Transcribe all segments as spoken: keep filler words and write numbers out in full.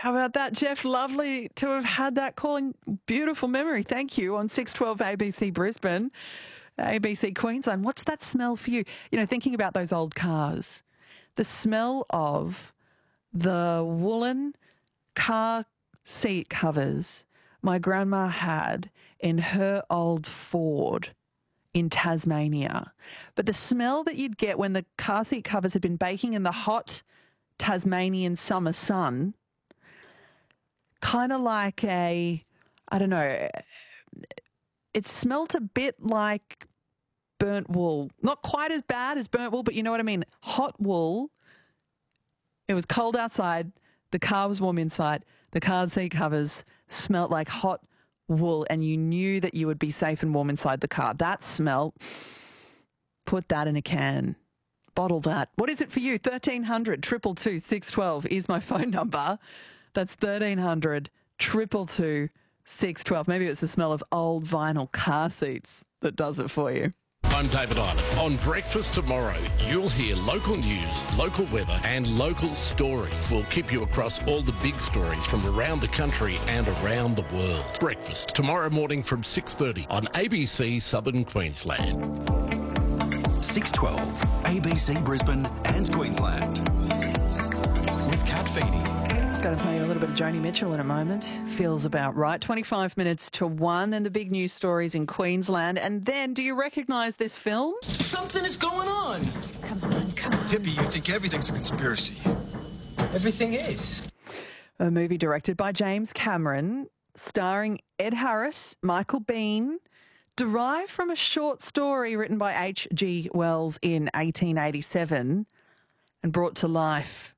How about that, Jeff? Lovely to have had that call and beautiful memory. Thank you. On six twelve A B C Brisbane, A B C Queensland. What's that smell for you? You know, thinking about those old cars, the smell of the woolen car seat covers my grandma had in her old Ford in Tasmania. But the smell that you'd get when the car seat covers had been baking in the hot Tasmanian summer sun, kind of like a, I don't know, it smelt a bit like burnt wool. Not quite as bad as burnt wool, but you know what I mean? Hot wool. It was cold outside. The car was warm inside. The car seat covers smelt like hot wool, and you knew that you would be safe and warm inside the car. That smell, put that in a can. Bottle that. What is it for you? thirteen hundred, two two two, six one two is my phone number. That's thirteen hundred, two two two, six one two. Maybe it's the smell of old vinyl car seats that does it for you. I'm David Island. On Breakfast Tomorrow, you'll hear local news, local weather and local stories. We'll keep you across all the big stories from around the country and around the world. Breakfast tomorrow morning from six thirty on A B C Southern Queensland. six twelve A B C Brisbane and Queensland with Kat Feeney. Going to play you a little bit of Joni Mitchell in a moment. Feels about right. twenty-five minutes to one, and the big news stories in Queensland. And then, do you recognise this film? Something is going on. Come on, come on. Hippie, you think everything's a conspiracy. Everything is. A movie directed by James Cameron, starring Ed Harris, Michael Biehn, derived from a short story written by H G Wells in eighteen eighty-seven and brought to life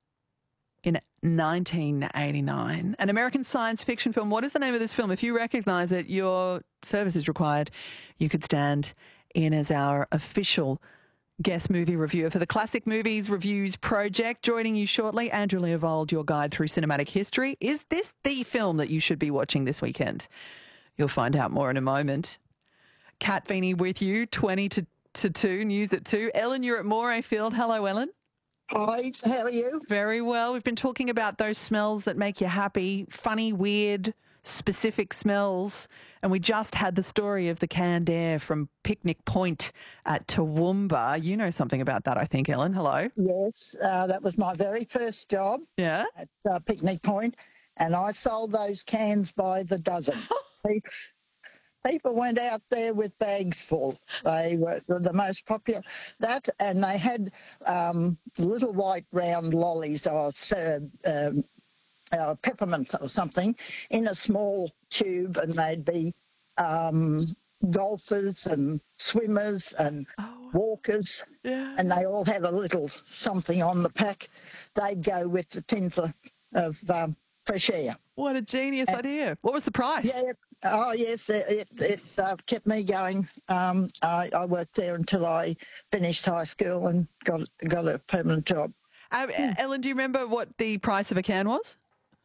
in nineteen eighty-nine. An American science fiction film. What is the name of this film? If you recognise it, your service is required. You could stand in as our official guest movie reviewer for the Classic Movies Reviews Project. Joining you shortly, Andrew Leovold, your guide through cinematic history. Is this the film that you should be watching this weekend? You'll find out more in a moment. Kat Feeney with you, twenty to two, news at two. Ellen, you're at Moray Field. Hello, Ellen. Hi, how are you? Very well. We've been talking about those smells that make you happy, funny, weird, specific smells. And we just had the story of the canned air from Picnic Point at Toowoomba. You know something about that, I think, Ellen. Hello. Yes, uh, that was my very first job Yeah. at uh, Picnic Point, and I sold those cans by the dozen. People, people went out there with bags full. They were the most popular. That, and they had um, little white round lollies or uh, um, uh, peppermint or something in a small tube, and they'd be um, golfers and swimmers and Oh, walkers, yeah. and they all had a little something on the pack. They'd go with the tins of, of um, fresh air. What a genius idea. What was the price? Yeah. Oh, yes. It it, it uh, kept me going. Um, I, I worked there until I finished high school and got got a permanent job. Um, Ellen, do you remember what the price of a can was?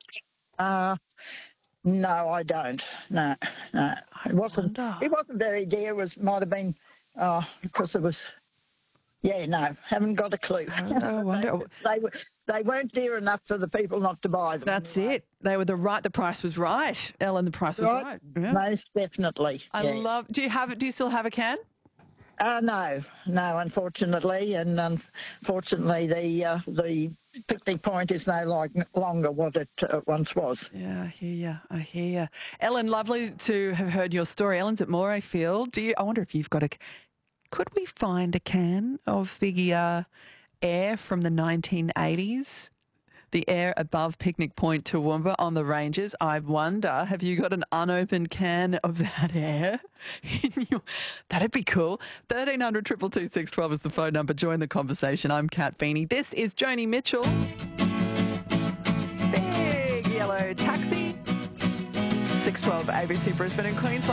Uh, no, I don't. No, no. It wasn't. wonder. It wasn't very dear. It was might have been uh, because it was. Yeah, no, haven't got a clue. I wonder. They were they weren't dear enough for the people not to buy them. That's it. They were the right. The price was right, Ellen. The price was right. Right, Yeah. most definitely. I yes. love. Do you have it? Do you still have a can? Uh, no, no, unfortunately, and unfortunately, the uh, the Picnic Point is no like, longer what it uh, once was. Yeah, I hear you. I hear you. Ellen, lovely to have heard your story. Ellen's at Moray Field. Do you? I wonder if you've got a. Could we find a can of the uh, air from the nineteen eighties? The air above Picnic Point Toowoomba on the ranges. I wonder, have you got an unopened can of that air? In your... That'd be cool. thirteen hundred, two two two, six one two is the phone number. Join the conversation. I'm Kat Feeney. This is Joni Mitchell. Big yellow taxi. six twelve A B C Brisbane and Queensland.